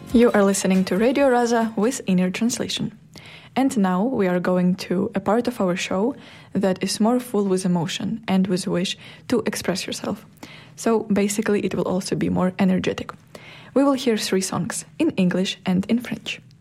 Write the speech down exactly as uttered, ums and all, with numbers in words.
You are listening to Radio Raza with Inner Translation. And now we are going to a part of our show that is more full with emotion and with wish to express yourself. So basically it will also be more energetic. We will hear three songs in English and in French.